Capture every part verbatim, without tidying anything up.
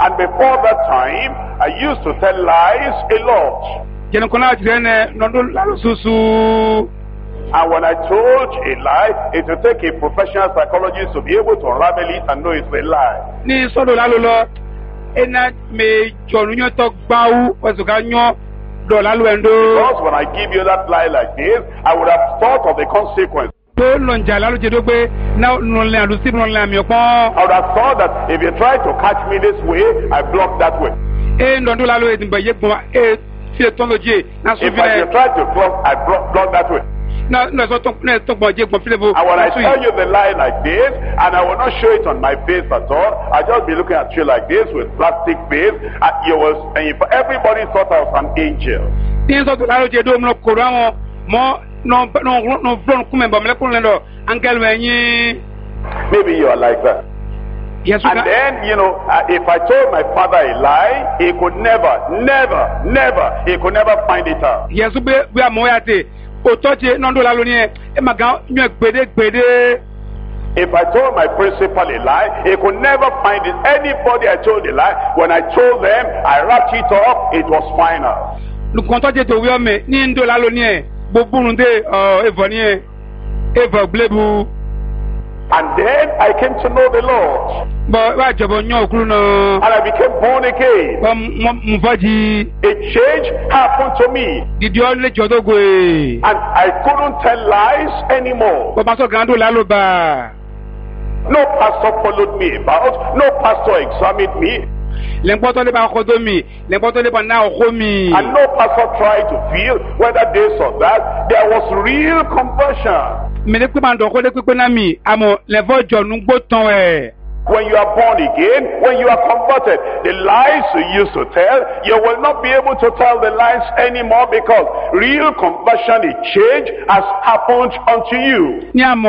And before that time, I used to tell lies a lot. Jeno kona jirene nondo lalo susu. And when I told a lie, it would take a professional psychologist to be able to unravel it and know it's a lie. Ni sodo lalo lo ena me jonu nyo to gbawu wesuka nyo do lalo endo. Because when I give you that lie like this, I would have thought of the consequence. To lonja lalo jedo pe na no le adu si no le ami opon. I would have thought that if you try to catch me this way, I block that way. E ndondo lalo e timba ye gbon e fi ton loje na so If I you try to block, I block, block that way. No, no, so to no to gbo je gbon filebo. And when I tell you the lie like this, and I will not show it on my face at all, I'll just be looking at you like this with plastic face, and you will, and if everybody thought I was an angel. Tin so to lalo je do mo ko ran mo no no no blon ku me ba me ko le do angel we yin. Maybe you are like that. Yes, and then, you know, uh, if I told my father a lie, he could never, never, never, he could never find it out. Yes, we we are moyate. Otoche nondo lalo ni e maga nyo gbede gbede. If I told my principal a lie, he could never find it. Anybody I told a lie, when I told them, I wrapped it up, it was final. Lu kontoche to we me ni ndo lalo ni e bobunde uh evo ni e evo blebu. And then I came to know the Lord. And I became born again. A change happened to me. And I couldn't tell lies anymore. No pastor followed me about. No pastor examined me. And no pastor tried to feel whether this or that. There was real conversion. When you are born again, when you are converted, the lies you used to tell, you will not be able to tell the lies anymore because real conversion, a change has happened unto you. In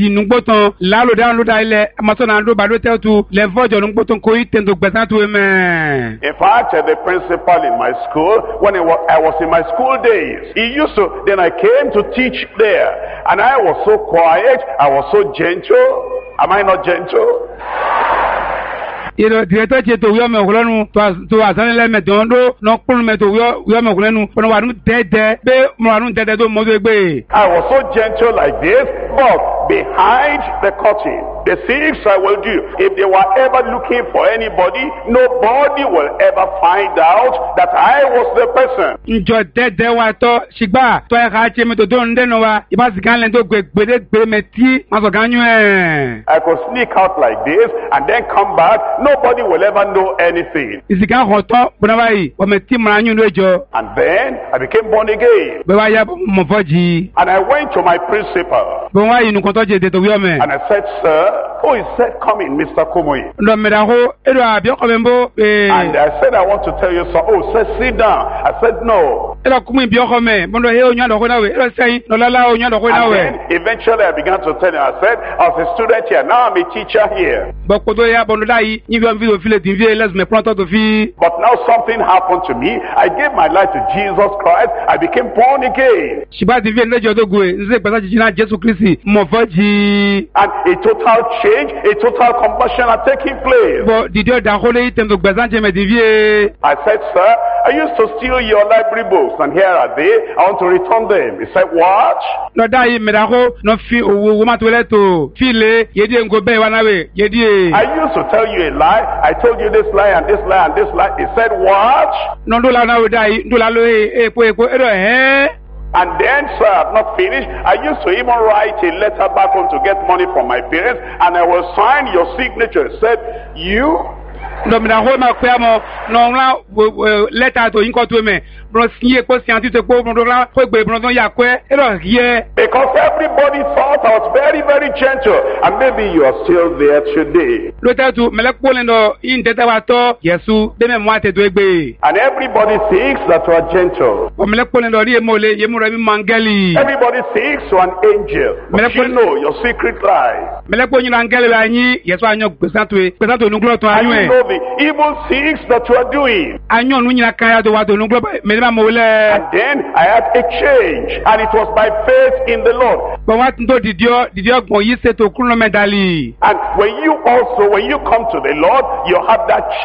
fact, the principal in my school, when I was in my school days, he used to, then I came to teach there, and I was so quiet, I was so gentle. Am I not gentle? You know, director to we are Mokulanu to Azanele Medondo, no Pulmeto, we are Mokulanu, but one dead there, Moranu dead, I was so gentle like this, but behind the curtain, the things I will do, if they were ever looking for anybody, nobody will ever find out that I was the person. Enjoy dead there, what Shigba, to a Hachim to Don Denova, if I can do great Meti, Mazoganu. I could sneak out like this and then come back. Nobody will ever know anything. And then I became born again. And I went to my principal. And I said, sir, who is that coming, Mister Kumoyi? And I said, I want to tell you, sir. Oh, sir, sit down. I said, no. And then eventually I began to tell him, I said, I was a student here. Now I'm a teacher here. But now something happened to me. I gave my life to Jesus Christ. I became born again. And a total change, a total conversion are taking place. I said, sir, I used to steal your library books, and here are they. I want to return them. He said, what? I used to tell you a lie. I told you this lie and this lie and this lie. He said, what? And then, sir, I have not finished. I used to even write a letter back home to get money from my parents, and I will sign your signature. It said, you? No, me na hold my kwemo. No, now letter to inko to me. Bro, siye ko sianti te ko bro la ko gbe bro don ya kwe. E do here. Because everybody thought I was very, very gentle, and maybe you are still there today. Letter to me like polendo in data wato Yesu de me mo ate do egbe. And everybody thinks that you are gentle. O me like polendo ri mo le ye mo remi mangeli. Everybody thinks you are an angel. But you know your secret life. Me like polendo angeli la yin Yesu anyo gbesanto e gbesanto nu glo to anyo e. The evil things that you are doing. And then I had a change, and it was by faith in the Lord. And when you also, when you come to the Lord, you have that change.